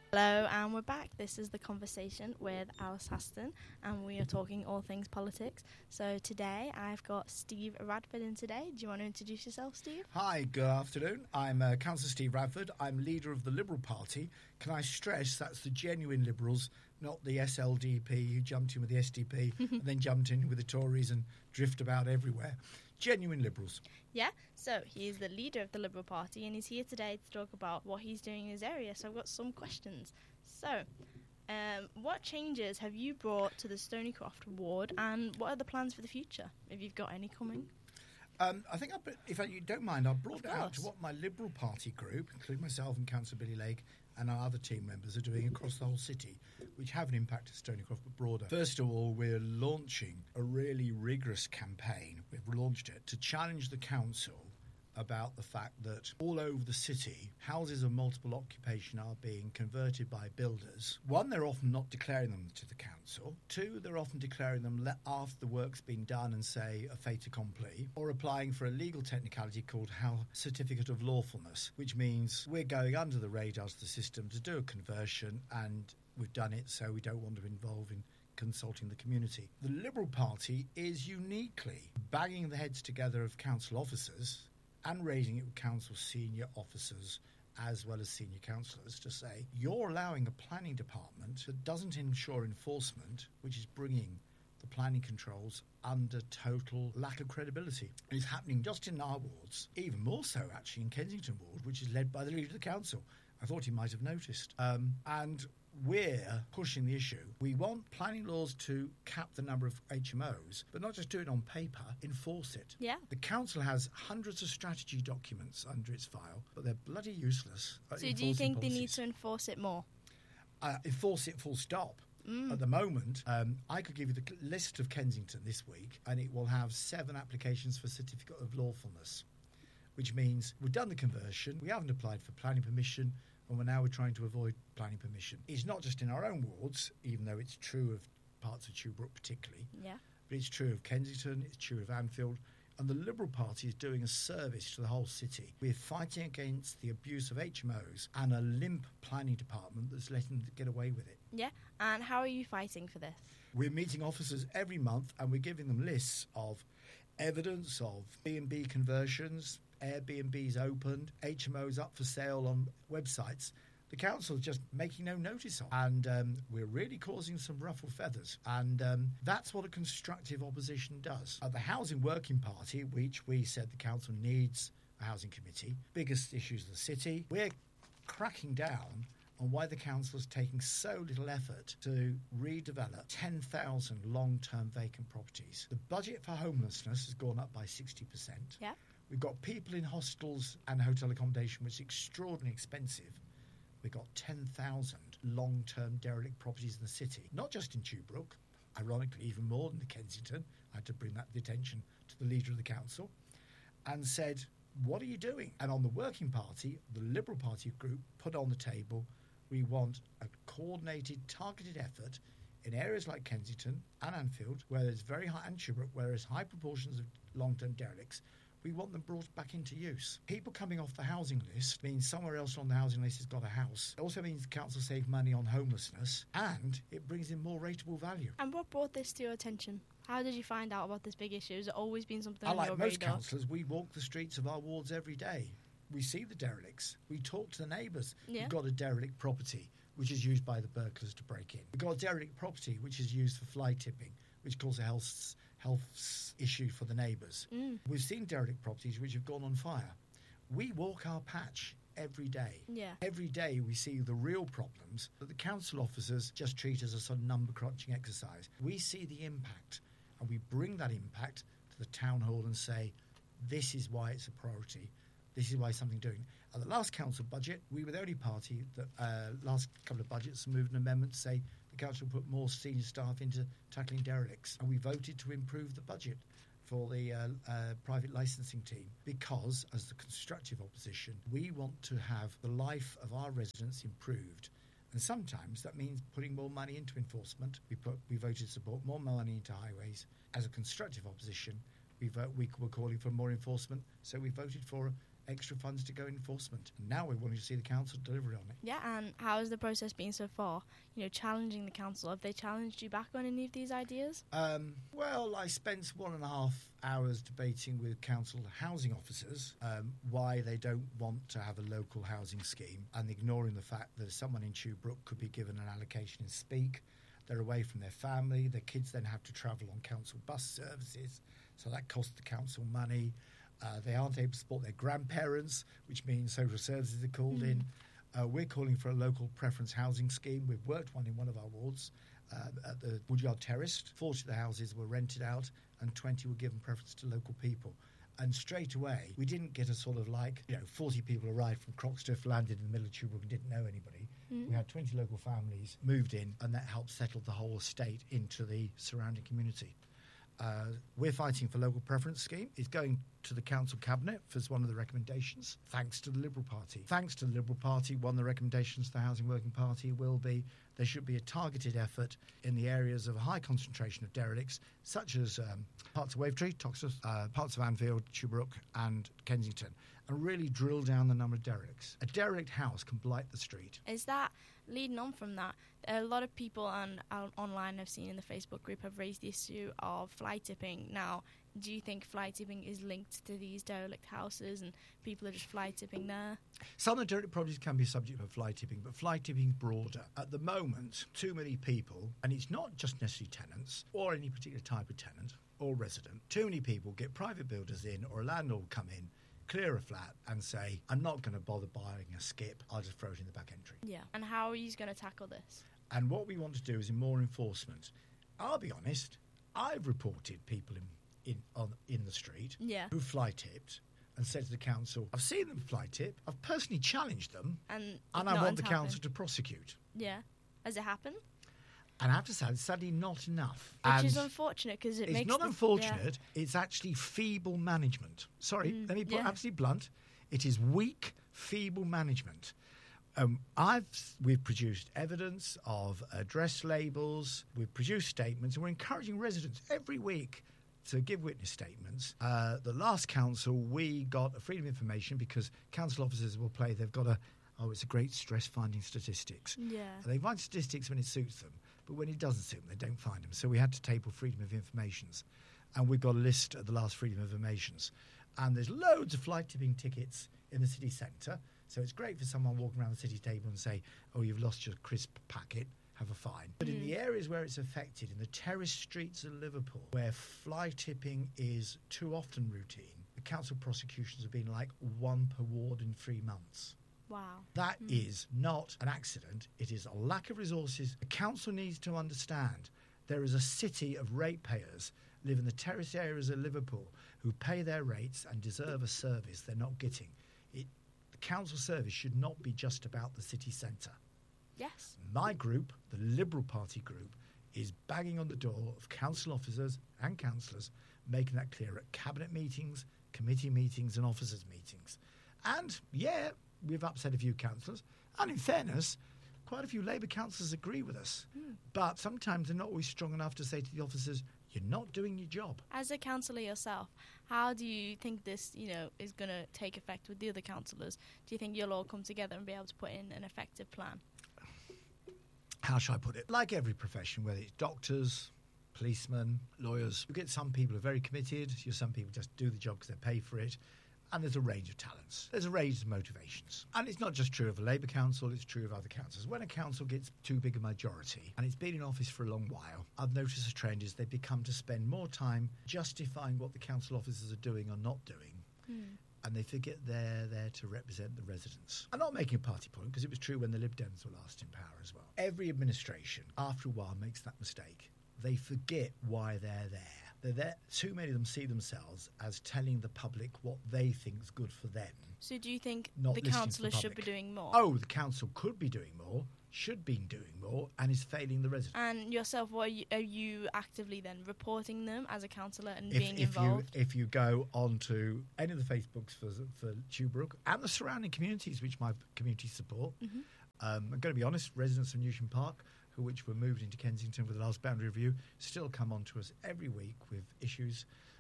Hello, and we're back. This is The Conversation with Alice Haston, and we are talking all things politics. So today I've got Steve Radford in today. Do you want to introduce yourself, Steve? Hi, good afternoon. I'm Councillor Steve Radford. I'm leader of the Liberal Party. Can I stress that's the genuine Liberals, not the SLDP who jumped in with the SDP and then jumped in with the Tories and drift about everywhere. Genuine Liberals. Yeah, so he's the leader of the Liberal Party and he's here today to talk about what he's doing in his area. So I've got some questions. So, what changes have you brought to the Stonycroft ward and what are the plans for the future, if you've got any coming? I think, if you don't mind, I'll brought it out to what my Liberal Party group, including myself and Councillor Billy Lake and our other team members, are doing across the whole city, which have an impact at Stonycroft but broader. First of all, we're launching a really rigorous campaign. We've launched it to challenge the council about the fact that all over the city, houses of multiple occupation are being converted by builders. One, they're often not declaring them to the council. Two, they're often declaring them after the work's been done and say a fait accompli, or applying for a legal technicality called certificate of lawfulness, which means we're going under the radars of the system to do a conversion, and we've done it, so we don't want to involve in consulting the community. The Liberal Party is uniquely banging the heads together of council officers and raising it with council senior officers as well as senior councillors to say, you're allowing a planning department that doesn't ensure enforcement, which is bringing the planning controls under total lack of credibility. It's happening just in our wards, even more so actually in Kensington ward, which is led by the leader of the council. I thought he might have noticed. And we're pushing the issue. We want planning laws to cap the number of HMOs, but not just do it on paper, enforce it. Yeah. The council has hundreds of strategy documents under its file, but they're bloody useless. So do you think they need to enforce it more? Enforce it full stop. At the moment, I could give you the list of Kensington this week, and it will have 7 applications for certificate of lawfulness, which means we've done the conversion, we haven't applied for planning permission, and we're trying to avoid planning permission. It's not just in our own wards, even though it's true of parts of Tewbrook particularly. Yeah. But it's true of Kensington, it's true of Anfield, and the Liberal Party is doing a service to the whole city. We're fighting against the abuse of HMOs and a limp planning department that's letting them get away with it. Yeah, and how are you fighting for this? We're meeting officers every month and we're giving them lists of evidence of B&B conversions, Airbnbs opened, HMOs up for sale on websites. The council's just making no notice of. And we're really causing some ruffled feathers. And that's what a constructive opposition does. At the Housing Working Party, which we said the council needs a housing committee, biggest issues of the city, we're cracking down on why the council is taking so little effort to redevelop 10,000 long-term vacant properties. The budget for homelessness has gone up by 60%. Yeah. We've got people in hostels and hotel accommodation, which is extraordinarily expensive. We've got 10,000 long-term derelict properties in the city, not just in Tewbrook, ironically even more than the Kensington. I had to bring that to the attention to the leader of the council and said, what are you doing? And on the Working Party, the Liberal Party group put on the table, we want a coordinated, targeted effort in areas like Kensington and Anfield, where there's very high, and Tewbrook, where there's high proportions of long-term derelicts. We want them brought back into use. People coming off the housing list means somewhere else on the housing list has got a house. It also means the council save money on homelessness, and it brings in more rateable value. And what brought this to your attention? How did you find out about this big issue? Has it always been something I on your radar? like most councillors, we walk the streets of our wards every day. We see the derelicts. We talk to the neighbours. Yeah. We've got a derelict property, which is used by the burglars to break in. We've got a derelict property, which is used for fly tipping, which causes a health issue for the neighbours. We've seen derelict properties which have gone on fire. We walk our patch every day. Yeah. Every day we see the real problems that the council officers just treat as a sort of number crunching exercise. We see the impact and we bring that impact to the town hall and say, this is why it's a priority. This is why something doing. At the last council budget, we were the only party that last couple of budgets moved an amendment to say the council put more senior staff into tackling derelicts. And we voted to improve the budget for the private licensing team because, as the constructive opposition, we want to have the life of our residents improved. And sometimes that means putting more money into enforcement. We voted to support more money into highways. As a constructive opposition, we were calling for more enforcement, so we voted for extra funds to go in enforcement. And now we're wanting to see the council deliver on it. Yeah, and how has the process been so far? Challenging the council. Have they challenged you back on any of these ideas? Well, I spent 1.5 hours debating with council housing officers why they don't want to have a local housing scheme, and ignoring the fact that someone in Tuebrook could be given an allocation in Speak. They're away from their family. Their kids then have to travel on council bus services, so that costs the council money. They aren't able to support their grandparents, which means social services are called in. We're calling for a local preference housing scheme. We've worked one in one of our wards at the Woodyard Terrace. 40 of the houses were rented out and 20 were given preference to local people. And straight away, we didn't get a sort of 40 people arrived from Croxteth, landed in the middle of Tuebrook and didn't know anybody. We had 20 local families moved in, and that helped settle the whole estate into the surrounding community. We're fighting for local preference scheme. It's going to the council cabinet as one of the recommendations, thanks to the Liberal Party. Thanks to the Liberal Party, one of the recommendations to the Housing Working Party will be there should be a targeted effort in the areas of a high concentration of derelicts, such as parts of Wavertree, Toxteth, parts of Anfield, Tuebrook and Kensington, and really drill down the number of derelicts. A derelict house can blight the street. Is that, leading on from that, a lot of people online I've seen in the Facebook group have raised the issue of fly tipping. Now, do you think fly tipping is linked to these derelict houses and people are just fly tipping there? Some of the derelict properties can be subject to fly tipping, but fly tipping broader. At the moment, too many people, and it's not just necessarily tenants or any particular type of tenant or resident, too many people get private builders in or a landlord will come in, clear a flat and say, I'm not going to bother buying a skip, I'll just throw it in the back entry. Yeah. And how are you going to tackle this? And what we want to do is more enforcement. I'll be honest, I've reported people in the street who fly tipped and said to the council, I've seen them fly tip, I've personally challenged them, and I want the council to prosecute. Yeah. Has it happened? And I have to say, it's sadly not enough. Which is unfortunate because it makes... It's not unfortunate, it's actually feeble management. Sorry, let me put absolutely blunt. It is weak, feeble management. We've produced evidence of address labels, we've produced statements, and we're encouraging residents every week to give witness statements. The last council, we got a freedom of information because council officers will play, they've got it's a great stress-finding statistics. Yeah. They find statistics when it suits them, but when it doesn't suit them, they don't find them. So we had to table freedom of informations. And we've got a list of the last freedom of informations. And there's loads of flight tipping tickets in the city centre. So it's great for someone walking around the city table and say, oh, you've lost your crisp packet, have a fine. But in the areas where it's affected, in the terrace streets of Liverpool, where fly tipping is too often routine, the council prosecutions have been like 1 per ward in 3 months. Wow. That is not an accident. It is a lack of resources. The council needs to understand there is a city of ratepayers live in the terrace areas of Liverpool who pay their rates and deserve a service they're not getting. The council service should not be just about the city centre. Yes. My group, the Liberal Party group, is banging on the door of council officers and councillors, making that clear at cabinet meetings, committee meetings and officers' meetings. And, we've upset a few councillors. And in fairness, quite a few Labour councillors agree with us. But sometimes they're not always strong enough to say to the officers, you're not doing your job. As a councillor yourself, how do you think this, is going to take effect with the other councillors? Do you think you'll all come together and be able to put in an effective plan? How shall I put it? Like every profession, whether it's doctors, policemen, lawyers, you get some people who are very committed, some people just do the job because they pay for it. And there's a range of talents. There's a range of motivations. And it's not just true of a Labour council, it's true of other councils. When a council gets too big a majority, and it's been in office for a long while, I've noticed a trend is they become to spend more time justifying what the council officers are doing or not doing. And they forget they're there to represent the residents. I'm not making a party point, because it was true when the Lib Dems were last in power as well. Every administration, after a while, makes that mistake. They forget why they're there. They're there. Too many of them see themselves as telling the public what they think is good for them. So do you think the councillors should be doing more? Oh, the council could be doing more, should be doing more, and is failing the residents. And yourself, are you actively then reporting them as a councillor and being involved? If you go onto any of the Facebooks for Tuebrook and the surrounding communities, which my community support, I'm going to be honest, residents of Newsham Park, which were moved into Kensington with the last boundary review, still come on to us every week with issues.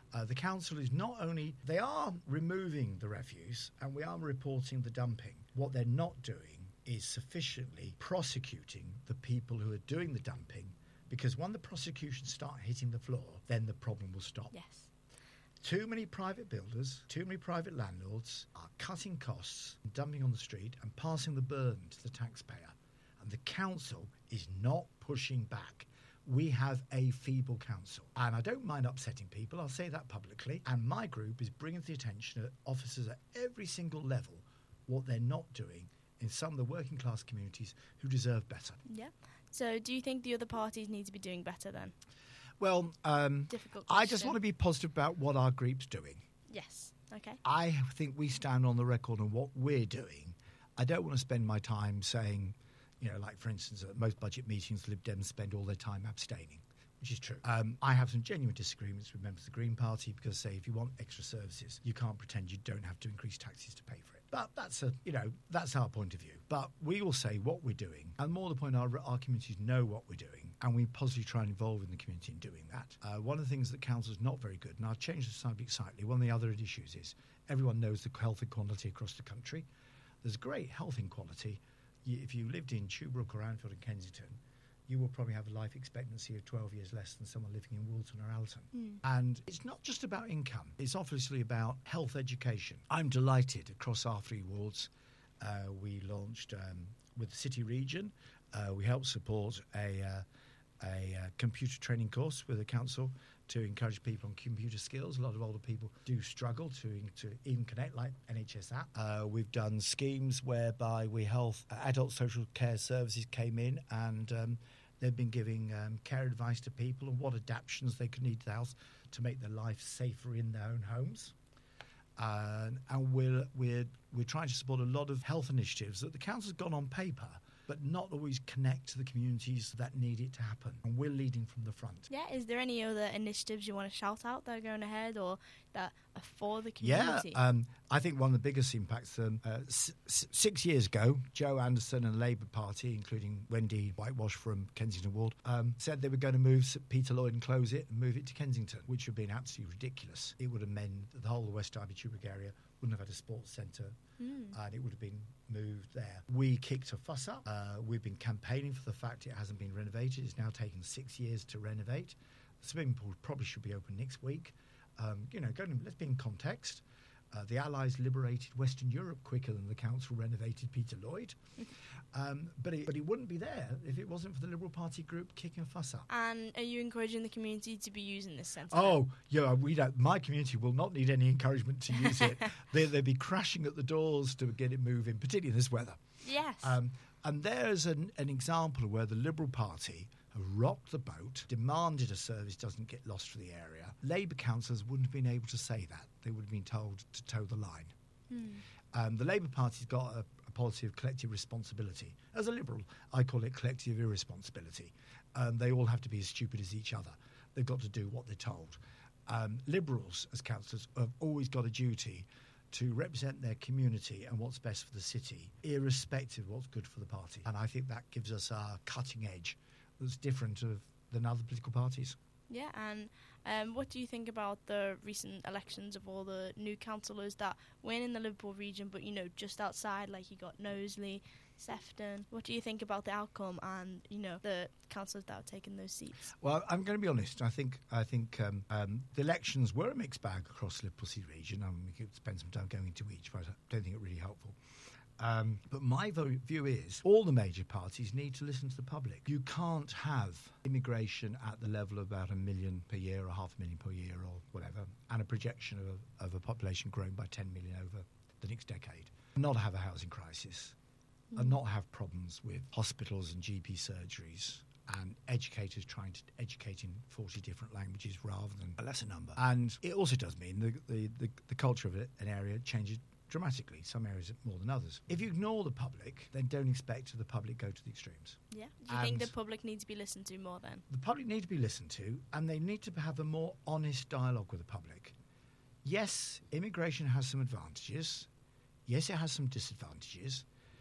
The council is not only, they are removing the refuse and we are reporting the dumping. What they're not doing is sufficiently prosecuting the people who are doing the dumping, because when the prosecutions start hitting the floor, then the problem will stop. Yes. Too many private builders, too many private landlords are cutting costs, dumping on the street and passing the burden to the taxpayer. And the council is not pushing back. We have a feeble council. And I don't mind upsetting people, I'll say that publicly. And my group is bringing to the attention of officers at every single level what they're not doing in some of the working class communities who deserve better. Yeah. So do you think the other parties need to be doing better then? Well, Difficult I just question. want to be positive about what our group's doing. Yes. Okay. I think we stand on the record on what we're doing. I don't want to spend my time saying, like, for instance, at most budget meetings, Lib Dems spend all their time abstaining, which is true. I have some genuine disagreements with members of the Green Party because, say, if you want extra services, you can't pretend you don't have to increase taxes to pay for it. But that's our point of view. But we will say what we're doing, and more to the point, our communities know what we're doing, and we positively try and involve in the community in doing that. One of the things that council's not very good, and I'll change the subject slightly, one of the other issues is everyone knows the health inequality across the country. There's great health inequality. If you lived in Tuebrook or Anfield and Kensington, you will probably have a life expectancy of 12 years less than someone living in Woolton or Alton. And it's not just about income. It's obviously about health education. I'm delighted across our 3 wards. We launched with the City Region. We helped support a computer training course with the council to encourage people on computer skills. A lot of older people do struggle to even connect, like NHS app. We've done schemes whereby adult social care services came in and they've been giving care advice to people on what adaptations they could need to the house to make their life safer in their own homes. And we're trying to support a lot of health initiatives that the council's got on paper, but not always connect to the communities that need it to happen. And we're leading from the front. Yeah, is there any other initiatives you want to shout out that are going ahead or that are for the community? Yeah, I think one of the biggest impacts, 6 years ago, Joe Anderson and the Labour Party, including Wendy Whitewash from Kensington Ward, said they were going to move Peter Lloyd and close it and move it to Kensington, which would have been absolutely ridiculous. It would have meant that the whole of the West Derby Tuebrook area wouldn't have had a sports centre, and it would have been moved there. We kicked a fuss up. We've been campaigning for the fact it hasn't been renovated. It's now taken 6 years to renovate. The swimming pool probably should be open next week. Let's be in context. The Allies liberated Western Europe quicker than the council renovated Peter Lloyd. But it wouldn't be there if it wasn't for the Liberal Party group kicking a fuss up. And are you encouraging the community to be using this centre? Oh, yeah, we don't. My community will not need any encouragement to use it. They'd be crashing at the doors to get it moving, particularly in this weather. Yes. And there's an example of where the Liberal Party have rocked the boat, demanded a service doesn't get lost for the area. Labour councillors wouldn't have been able to say that. They would have been told to toe the line. The Labour Party's got a policy of collective responsibility. As a Liberal, I call it collective irresponsibility. They all have to be as stupid as each other. They've got to do what they're told. Liberals, as councillors, have always got a duty to represent their community and what's best for the city, irrespective of what's good for the party. And I think that gives us our cutting edge that's different than other political parties. Yeah, and what do you think about the recent elections of all the new councillors that win in the Liverpool region, but, just outside, like you got Knowsley, Sefton? What do you think about the outcome and, the councillors that have taken those seats? Well, I'm going to be honest. I think the elections were a mixed bag across the Liverpool City region. We could spend some time going into each, but I don't think it really helpful. But my view is all the major parties need to listen to the public. You can't have immigration at the level of about 1 million per year or 500,000 per year or whatever, and a projection of a population growing by 10 million over the next decade, not have a housing crisis, and not have problems with hospitals and GP surgeries and educators trying to educate in 40 different languages rather than a lesser number. And it also does mean the culture of an area changes dramatically, some areas more than others. If you ignore the public, then don't expect the public go to the extremes. Yeah. Do you think the public need to be listened to more then? The public need to be listened to, and they need to have a more honest dialogue with the public. Yes, immigration has some advantages. Yes, it has some disadvantages.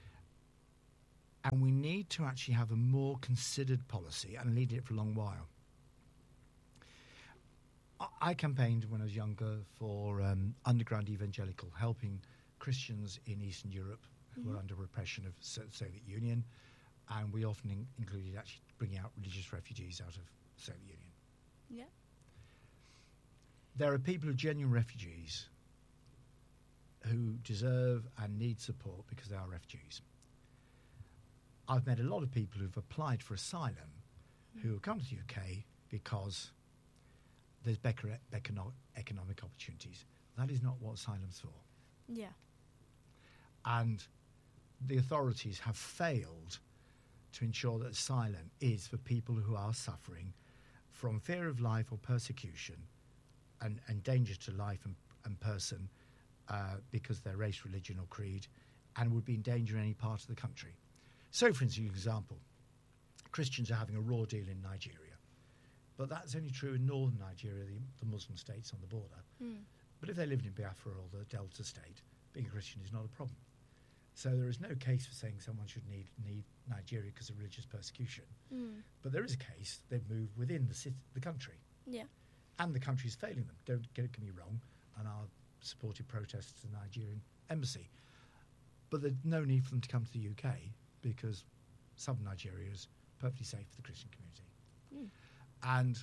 And we need to actually have a more considered policy and lead it for a long while. I campaigned when I was younger for underground evangelical, helping Christians in Eastern Europe who were under repression of Soviet Union, and we often included actually bringing out religious refugees out of Soviet Union. Yeah. There are people who are genuine refugees who deserve and need support because they are refugees. I've met a lot of people who've applied for asylum who have come to the UK because there's better economic opportunities. That is not what asylum's for. Yeah. And the authorities have failed to ensure that asylum is for people who are suffering from fear of life or persecution and danger to life and person because of their race, religion or creed, and would be in danger in any part of the country. So, for instance, an example, Christians are having a raw deal in Nigeria, but that's only true in northern Nigeria, the Muslim states on the border. But if they lived in Biafra or the Delta state, being a Christian is not a problem. So there is no case for saying someone should need Nigeria because of religious persecution. But there is a case they've moved within the country. Yeah. And the country is failing them. Don't get me wrong. And I've supported protests to the Nigerian embassy. But there's no need for them to come to the UK because southern Nigeria is perfectly safe for the Christian community. And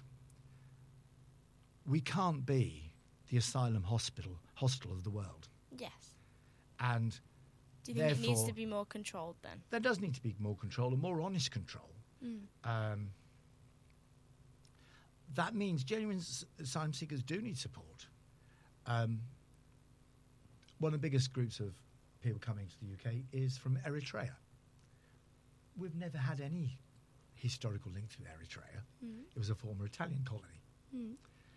we can't be the asylum hostel of the world. Yes. And do you think it needs to be more controlled then? There does need to be more control and more honest control. That means genuine asylum seekers do need support. One of the biggest groups of people coming to the UK is from Eritrea. We've never had any historical link to Eritrea. It was a former Italian colony.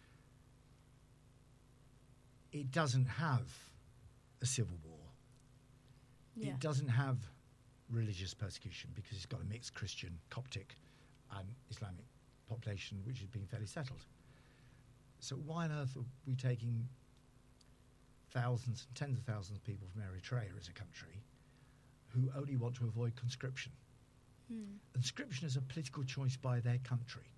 It doesn't have a civil war. Yeah. It doesn't have religious persecution because it's got a mixed Christian, Coptic and Islamic population which has been fairly settled. So why on earth are we taking thousands and tens of thousands of people from Eritrea as a country who only want to avoid conscription? Conscription is a political choice by their country.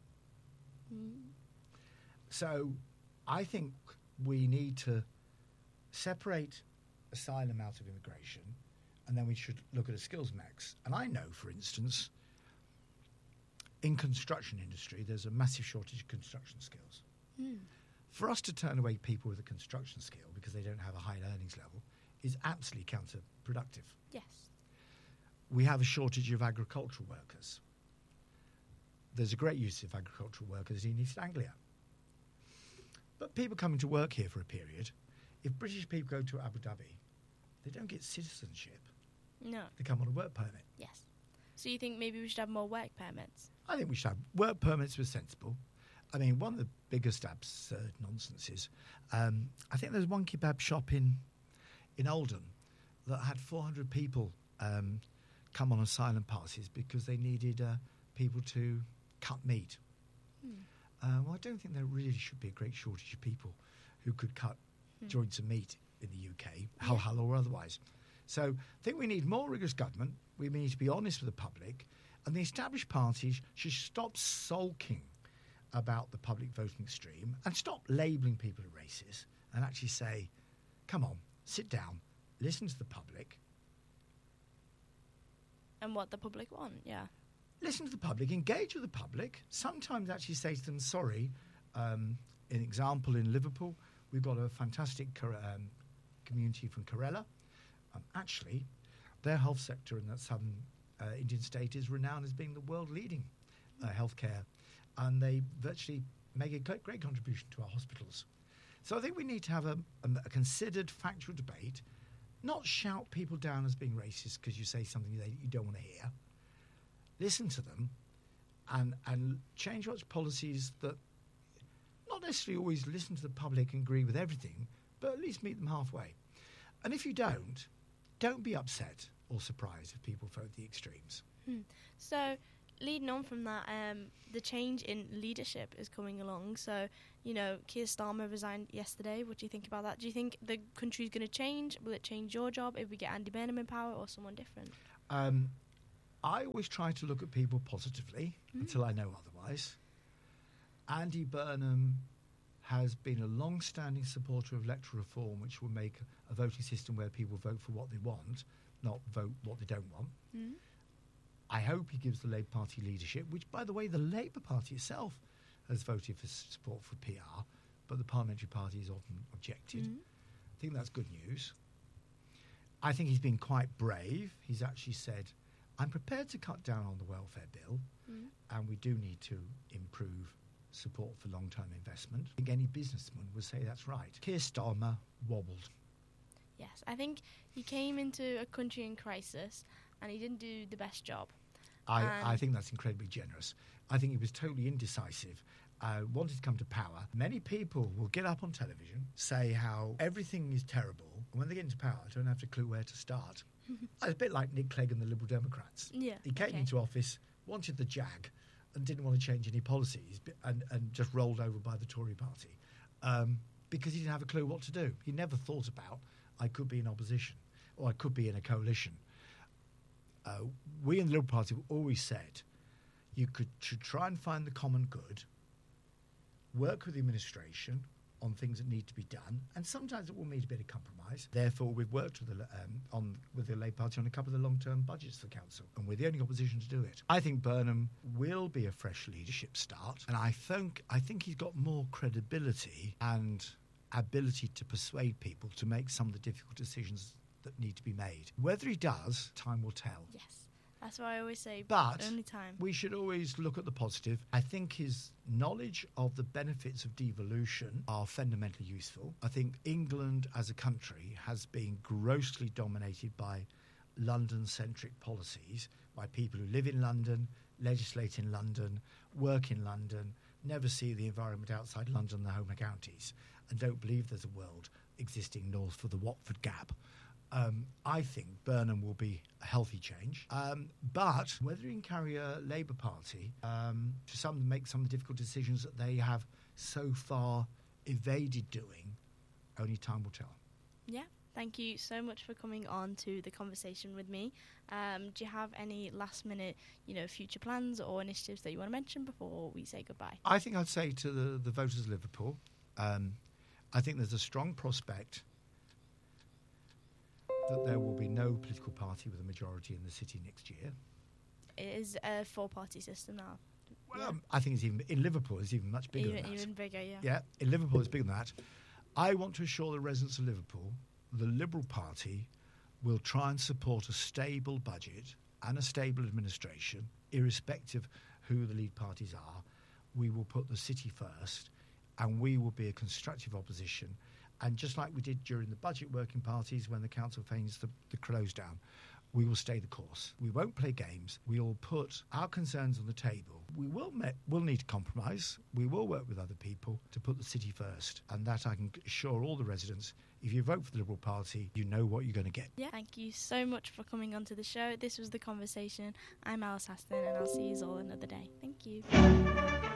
So I think we need to separate asylum out of immigration, and then we should look at a skills mix. And I know, for instance, in construction industry, there's a massive shortage of construction skills. For us to turn away people with a construction skill because they don't have a high earnings level is absolutely counterproductive. Yes. We have a shortage of agricultural workers. There's a great use of agricultural workers in East Anglia. But people coming to work here for a period, if British people go to Abu Dhabi, they don't get citizenship. No. They come on a work permit. Yes. So you think maybe we should have more work permits? I think we should have work permits was sensible. I mean, one of the biggest absurd nonsenses, I think there's one kebab shop in Oldham that had 400 people come on asylum passes because they needed people to cut meat. Well, I don't think there really should be a great shortage of people who could cut joints of meat in the UK, halal or otherwise. So I think we need more rigorous government. We need to be honest with the public. And the established parties should stop sulking about the public voting stream and stop labelling people as racist and actually say, come on, sit down, listen to the public. And what the public want, yeah. Listen to the public, engage with the public, sometimes actually say to them, sorry. An example in Liverpool, we've got a fantastic community from Kerala. Actually, their health sector in that southern Indian state is renowned as being the world leading healthcare, and they virtually make a great contribution to our hospitals. So I think we need to have a considered factual debate, not shout people down as being racist because you say something that you don't want to hear. Listen to them and change what's policies that not necessarily always listen to the public and agree with everything, but at least meet them halfway. And if you don't be upset or surprised if people vote the extremes. So, leading on from that, the change in leadership is coming along. So, you know, Keir Starmer resigned yesterday. What do you think about that? Do you think the country's going to change? Will it change your job if we get Andy Burnham in power or someone different? I always try to look at people positively until I know otherwise. Andy Burnham has been a long-standing supporter of electoral reform, which will make a voting system where people vote for what they want, not vote what they don't want. Mm. I hope he gives the Labour Party leadership, which, by the way, the Labour Party itself has voted for support for PR, but the Parliamentary Party has often objected. I think that's good news. I think he's been quite brave. He's actually said, I'm prepared to cut down on the welfare bill, and we do need to improve support for long-term investment. I think any businessman would say that's right. Keir Starmer wobbled. Yes, I think he came into a country in crisis and he didn't do the best job. I think that's incredibly generous. I think he was totally indecisive, wanted to come to power. Many people will get up on television, say how everything is terrible, and when they get into power, don't have a clue where to start. It's a bit like Nick Clegg and the Liberal Democrats. Yeah, he came into office, wanted the jag, and didn't want to change any policies, and just rolled over by the Tory party because he didn't have a clue what to do. He never thought about, I could be in opposition, or I could be in a coalition. We in the Liberal Party have always said you should try and find the common good, work with the administration on things that need to be done, and sometimes it will need a bit of compromise. Therefore, we've worked with the Labour Party on a couple of the long-term budgets for the council, and we're the only opposition to do it. I think Burnham will be a fresh leadership start, and I think he's got more credibility and ability to persuade people to make some of the difficult decisions that need to be made. Whether he does, time will tell. Yes, that's why I always say, but only time. We should always look at the positive. I think his knowledge of the benefits of devolution are fundamentally useful. I think England as a country has been grossly dominated by London-centric policies, by people who live in London, legislate in London, work in London, never see the environment outside London, the home counties, and don't believe there's a world existing north of the Watford Gap. I think Burnham will be a healthy change. But whether he can carry a Labour Party to make some of the difficult decisions that they have so far evaded doing, only time will tell. Yeah, thank you so much for coming on to the conversation with me. Do you have any last-minute, future plans or initiatives that you want to mention before we say goodbye? I think I'd say to the voters of Liverpool, I think there's a strong prospect that there will be no political party with a majority in the city next year. It is a four-party system now. Well, yeah. I think in Liverpool it's even much bigger than that. Even bigger, yeah. Yeah, in Liverpool it's bigger than that. I want to assure the residents of Liverpool the Liberal Party will try and support a stable budget and a stable administration, irrespective who the lead parties are. We will put the city first, and we will be a constructive opposition. And just like we did during the budget working parties when the council feigns the close down, we will stay the course. We won't play games. We will put our concerns on the table. We'll need to compromise. We will work with other people to put the city first. And that I can assure all the residents, if you vote for the Liberal Party, you know what you're going to get. Yeah, thank you so much for coming onto the show. This was The Conversation. I'm Alice Haston, and I'll see you all another day. Thank you.